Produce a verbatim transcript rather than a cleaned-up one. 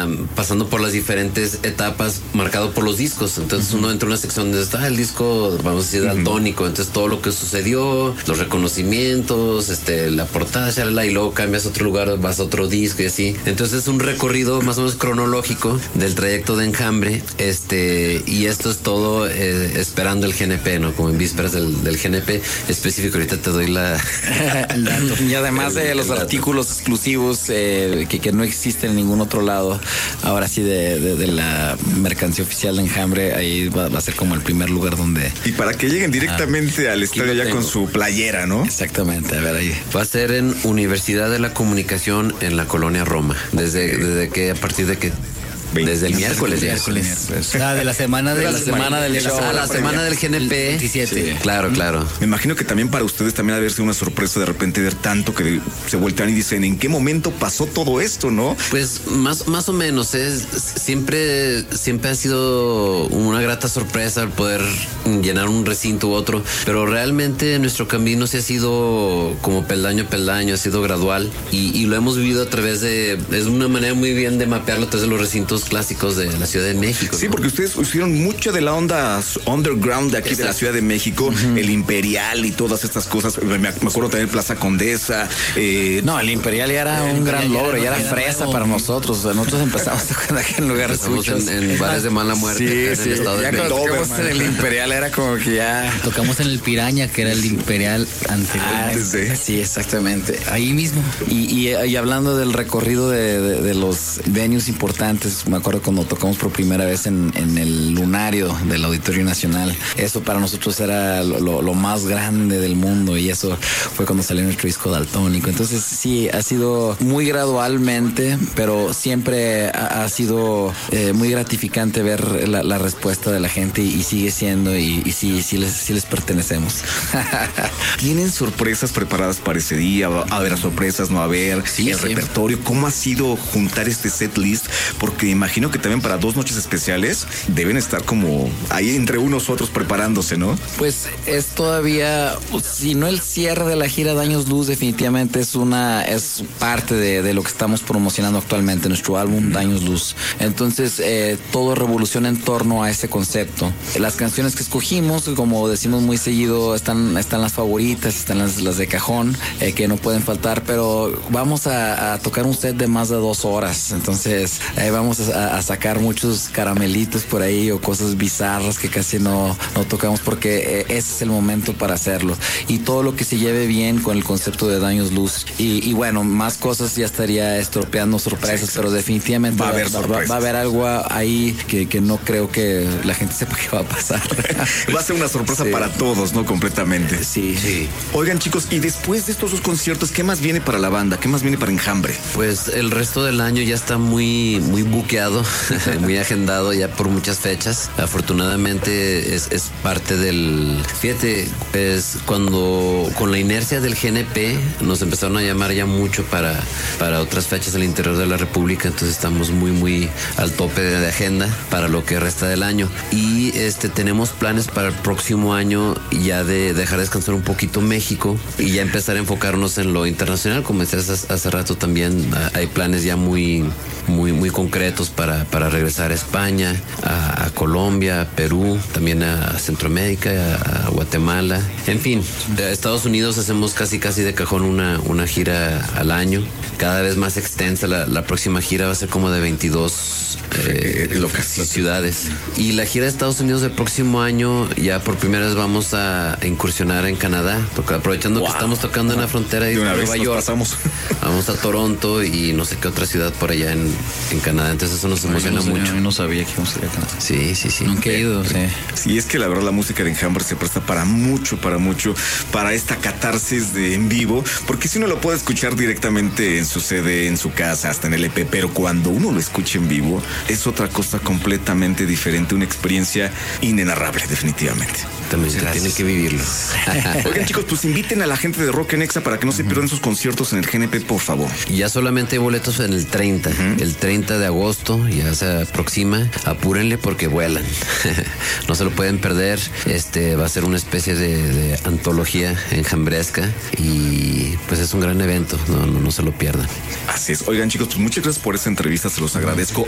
pasando por las diferentes etapas, marcado por los discos. Entonces uh-huh. uno entra en una sección de está ah, el disco, vamos a decir, daltónico. Uh-huh. Entonces todo lo que sucedió, los reconocimientos, este, la portada, shalala, y luego cambias a otro lugar, vas a otro disco y así. Entonces es un recorrido más o menos cronológico del trayecto de Enjambre. Este, y esto es todo eh, esperando el G N P, ¿no? Como en vísperas del, del G N P específico. Ahorita te doy la. Y además de los artículos exclusivos eh, que, que no existen en ningún otro lado, ahora sí de, de, de la mercancía oficial de Enjambre, ahí va, va a ser como el primer lugar donde. Y para que lleguen directamente ah, al estadio ya con su playera, ¿no? Exactamente, a ver ahí. Va a ser en Universidad de la Comunicación en la colonia Roma. Desde, desde que, a partir de que. Desde el miércoles, miércoles. miércoles. Ah, de la semana de, de la, la semana del show. Ah, la semana del G N P. veintisiete. Sí, claro, claro. Me imagino que también para ustedes también ha de haber sido una sorpresa de repente ver tanto que se voltean y dicen, ¿en qué momento pasó todo esto, no? Pues más, más o menos, es siempre, siempre ha sido una grata sorpresa el poder llenar un recinto u otro, pero realmente nuestro camino se ha sido como peldaño a peldaño, ha sido gradual y, y lo hemos vivido a través de, es una manera muy bien de mapearlo a través de los recintos clásicos de la Ciudad de México. Sí, ¿no? Porque ustedes hicieron mucho de la onda underground de aquí Exacto. de la Ciudad de México, uh-huh. el Imperial y todas estas cosas. Me, me acuerdo también Plaza Condesa. Eh, no, el Imperial ya era un gran logro, ya era fresa era para nosotros. O sea, nosotros empezamos en lugares muchos. En, en bares de mala muerte. Sí, en sí. el estado ya de cuando tocamos en el Imperial era como que ya. Tocamos en el Piraña, que era el Imperial anterior. Ah, sí. sí, exactamente. Ahí mismo. Y, y, y hablando del recorrido de, de, de los venues importantes, me acuerdo cuando tocamos por primera vez en, en el lunario del Auditorio Nacional. Eso para nosotros era lo, lo más grande del mundo y eso fue cuando salió nuestro disco daltónico. Entonces sí, ha sido muy gradualmente, pero siempre ha, ha sido eh, muy gratificante ver la, la respuesta de la gente y, y sigue siendo y, y sí, sí les, sí les pertenecemos. ¿Tienen sorpresas preparadas para ese día? ¿Va a haber sorpresas? ¿No va a haber? Sí, el sí. repertorio. ¿Cómo ha sido juntar este set list? Porque imagino que también para dos noches especiales deben estar como ahí entre unos otros preparándose, ¿no? Pues es todavía, si no el cierre de la gira Daños Luz, definitivamente es una, es parte de, de lo que estamos promocionando actualmente, nuestro álbum Daños Luz. Entonces eh, todo revoluciona en torno a ese concepto. Las canciones que escogimos, como decimos muy seguido, están, están las favoritas, están las, las de cajón, eh, que no pueden faltar, pero vamos a, a tocar un set de más de dos horas. Entonces eh, vamos a, a sacar muchos caramelitos por ahí o cosas bizarras que casi no, no tocamos porque eh, ese es el momento para hacerlo. Y todo lo que se lleve bien con el concepto de Daños Luz. Y, y bueno, más cosas ya estaría estropeando sorpresas, sí, sí. pero definitivamente va a haber, va, va, va a haber algo ahí que, que no creo que la gente sepa qué va a pasar. Va a ser una sorpresa sí. para todos, ¿no? Completamente. Sí, sí. Oigan, chicos, y después de estos dos conciertos, ¿qué más viene para la banda? ¿Qué más viene para Enjambre? Pues el resto del año ya está muy, muy buqueado, muy agendado ya por muchas fechas. Afortunadamente es, es parte del... Fíjate, es cuando con la inercia del G N P nos empezaron a llamar ya mucho para, para otras fechas al interior de la República, entonces estamos muy, muy al tope de, de agenda para lo que resta del año. Y este tenemos planes para el próximo año ya de dejar descansar un poquito México y ya empezar a enfocarnos en lo internacional. Como decías hace, hace rato también, hay planes ya muy, muy, muy concretos para, para regresar a España, a, a Colombia, a Perú, también a Centroamérica, a, a Guatemala. En fin, a Estados Unidos hacemos casi casi de cajón una, una gira al año, cada vez más extensa. La, la próxima gira va a ser como de veintidós eh, locaciones, ciudades. Y la gira de Estados Unidos del próximo año, ya por primera vez vamos a incursionar en Canadá, porque aprovechando wow. que estamos tocando en la frontera de, de Nueva York, pasamos. Vamos a Toronto y no sé qué otra ciudad por allá en, en Canadá. Entonces eso nos emociona no sé, mucho. Yo no sabía que íbamos a ir a Canadá. Sí, sí, sí. Nunca he ido, sí. Sí, es que la verdad la música de Enjambre se presta para mucho, para mucho, para esta catarsis de en vivo, porque si uno lo puede escuchar directamente en su C D, en su casa, hasta en el E P, pero cuando uno lo escucha en vivo, es otra cosa completamente diferente, una experiencia inenarrable, definitivamente. También se tiene que vivirlo. Oigan, chicos, pues inviten a la gente de Rock en Exa para que no se pierdan sus conciertos en el G N P, por favor. Ya solamente hay boletos en el treinta. Uh-huh. El treinta de agosto ya se aproxima. Apúrenle porque vuelan. No se lo pueden perder. Este va a ser una especie de, de antología enjambresca y pues es un gran evento. No, no, no se lo pierdan. Así es. Oigan, chicos, pues muchas gracias por esta entrevista. Se los agradezco.